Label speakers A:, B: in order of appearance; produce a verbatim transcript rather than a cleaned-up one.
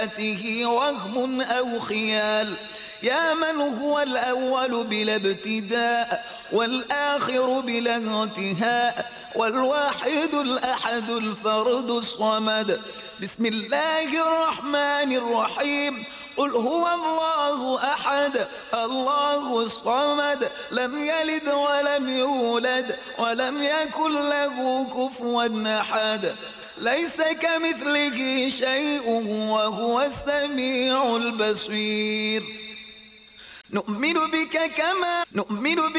A: وهم أو خيال، يا من هو الأول بلا ابتداء والآخر بلا انتهاء والواحد الأحد الفرد الصمد. بسم الله الرحمن الرحيم. قل هو الله أحد الله الصمد لم يلد ولم يولد ولم يكن له كفوا أحد. ليس كمثله شيء وهو السميع البصير. نؤمن بك كما نؤمن بك